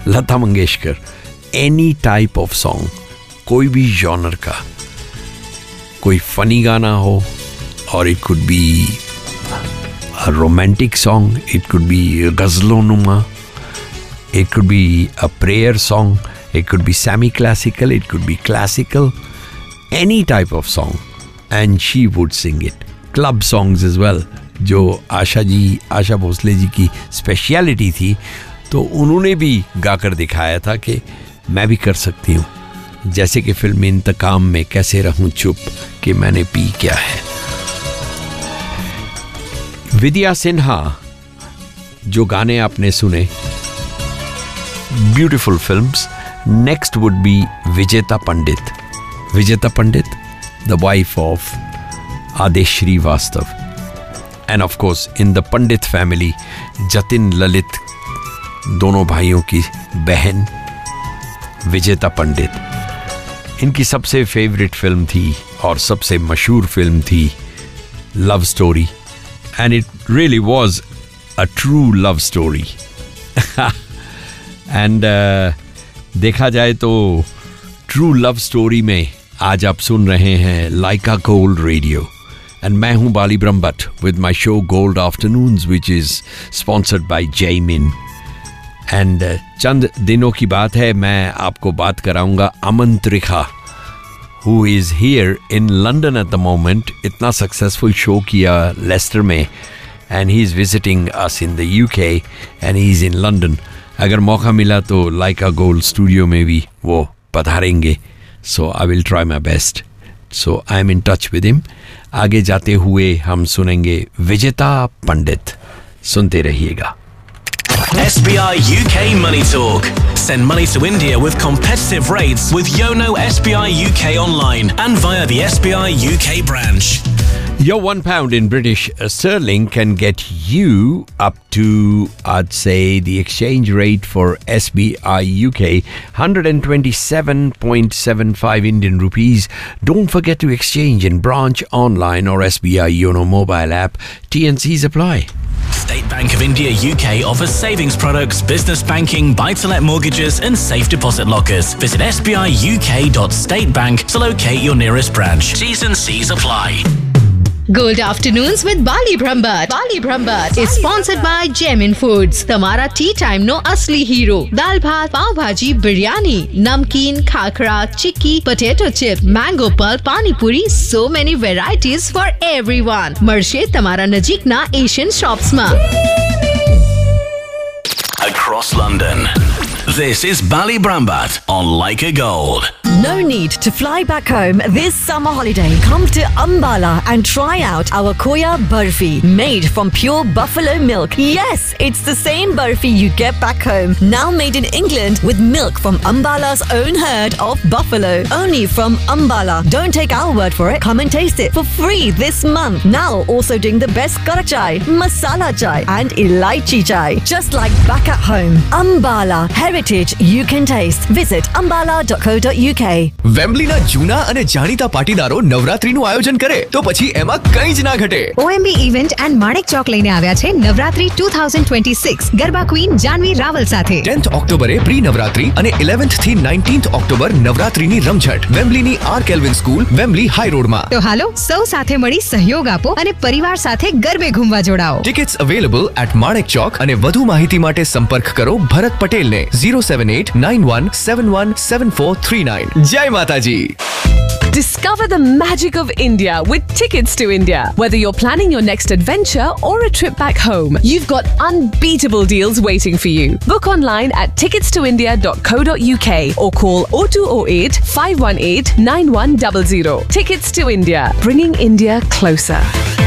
Lata Mangeshkar, any type of song, कोई भी genre का, कोई फनी गाना हो, और it could be a romantic song, it could be गज़लों नुमा, it could be a prayer song, it could be semi-classical, it could be classical, any type of song, and she would sing it. Club songs as well, जो आशा भोसले जी की speciality थी, तो उन्होंने भी गाकर दिखाया था कि मैं भी कर सकती हूँ, जैसे कि फिल्म इंतकाम में कैसे रहूं चुप कि मैंने पी क्या है. विद्या सिन्हा, जो गाने आपने सुने, beautiful films. Next would be Vijayta Pandit. Vijayta Pandit, the wife of Adesh Srivastav. And of course, in the Pandit family, Jatin Lalit, दोनों भाइयों की बहन विजेता पंडित. इनकी सबसे फेवरेट फिल्म थी और सबसे मशहूर फिल्म थी love story. And it really was a true love story. And देखा जाए तो ट्रू लव स्टोरी में आज आप सुन रहे हैं लाइका गोल्ड रेडियो, एंड मैं हूं बाली Brahmbhatt with my show gold afternoons which is sponsored by Jaymin. And चंद दिनों की बात है, मैं आपको बात कराऊंगा अमन Trikha, who is here in London at the moment. इतना सक्सेसफुल शो किया लेस्टर में, and he is visiting us in the UK and he is in London. अगर मौका मिला तो लाइका गोल्ड स्टूडियो में भी वो पधारेंगे. सो I will try my best. So I am in touch with him. आगे जाते हुए हम सुनेंगे विजेता पंडित. सुनते रहिएगा. SBI UK Money Talk. Send money to India with competitive rates with Yono SBI UK online and via the SBI UK branch. Your £1 in British sterling can get you up to, I'd say, the exchange rate for SBI UK, 127.75 Indian rupees. Don't forget to exchange in branch, online or SBI Yono mobile app. T&Cs apply. State Bank of India UK offers savings products, business banking, buy-to-let mortgages and safe deposit lockers. Visit sbiuk.statebank to locate your nearest branch. T's and C's apply. Gold Afternoons with Bali Brahmbhatt. Bali Brahmbhatt is sponsored by Gemin Foods. Tamara tea time no asli hero. Dal bhat, pav bhaji, biryani, namkeen, khakra, chikki, potato chip, mango pulp, pani puri, so many varieties for everyone. Marshe Tamara nazik na Asian shops ma. Across London, this is Bali Brahmbhatt on Leica Gold. No need to fly back home this summer holiday. Come to Ambala and try out our Koya Barfi, made from pure buffalo milk. Yes, it's the same barfi you get back home, now made in England with milk from Ambala's own herd of buffalo. Only from Ambala. Don't take our word for it. Come and taste it for free this month. Now also doing the best kara chai, masala chai and elaichi chai. Just like back at home. Ambala. Heritage you can taste. Visit ambala.co.uk. વેમ્બલીના જૂના અને જાણીતા પાટીદારો નવરાત્રીનું આયોજન કરે તો પછી એમાં કંઈ જ ના ઘટે. OMB event and Manek Chowk લઈને આવ્યા છે નવરાત્રી 2026 ગરબા ક્વીન જાનવી રાવલ સાથે. 10th ઓક્ટોબરે પ્રી નવરાત્રી અને 11th થી 19th ઓક્ટોબર નવરાત્રીની રમઝટ વેમ્બલીની R kelvin school Wembley high રોડમાં. તો હાલો સૌ સાથે મળી સહયોગ આપો અને પરિવાર સાથે ગરબે ઘૂમવા જોડાઓ. Tickets available at Manek Chowk અને વધુ માહિતી માટે સંપર્ક કરો ભરત પટેલને 07891717439. જય માતાજી. Discover the magic of India with Tickets to India. Whether you're planning your next adventure or a trip back home, you've got unbeatable deals waiting for you. Book online at ticketstoindia.co.uk or call 0208 518 9100. Tickets to India, bringing India closer.